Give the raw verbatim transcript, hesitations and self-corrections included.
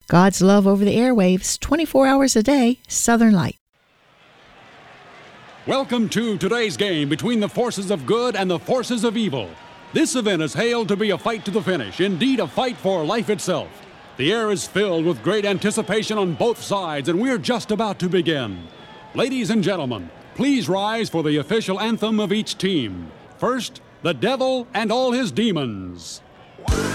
God's love over the airwaves, twenty-four hours a day, Southern Light. Welcome to today's game between the forces of good and the forces of evil. This event is hailed to be a fight to the finish, indeed a fight for life itself. The air is filled with great anticipation on both sides, and we're just about to begin. Ladies and gentlemen, please rise for the official anthem of each team. First, the devil and all his demons.